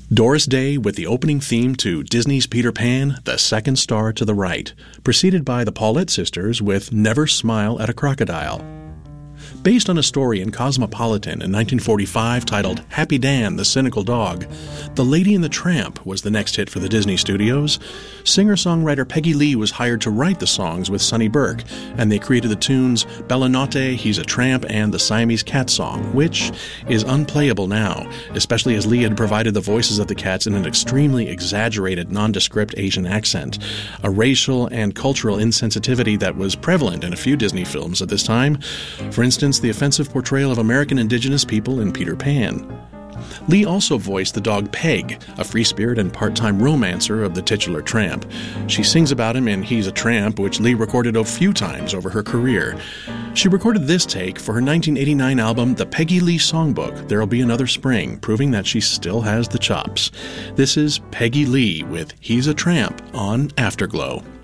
Doris Day with the opening theme to Disney's Peter Pan, The Second Star to the Right, preceded by the Paulette Sisters with Never Smile at a Crocodile. Based on a story in Cosmopolitan in 1945 titled Happy Dan, the Cynical Dog, The Lady and the Tramp was the next hit for the Disney Studios. Singer-songwriter Peggy Lee was hired to write the songs with Sonny Burke, and they created the tunes Bella Notte, He's a Tramp, and the Siamese Cat Song, which is unplayable now, especially as Lee had provided the voices of the cats in an extremely exaggerated, nondescript Asian accent, a racial and cultural insensitivity that was prevalent in a few Disney films at this time. For instance, the offensive portrayal of American indigenous people in Peter Pan. Lee also voiced the dog Peg, a free spirit and part-time romancer of the titular tramp. She sings about him in He's a Tramp, which Lee recorded a few times over her career. She recorded this take for her 1989 album, The Peggy Lee Songbook, There'll Be Another Spring, proving that she still has the chops. This is Peggy Lee with He's a Tramp on Afterglow.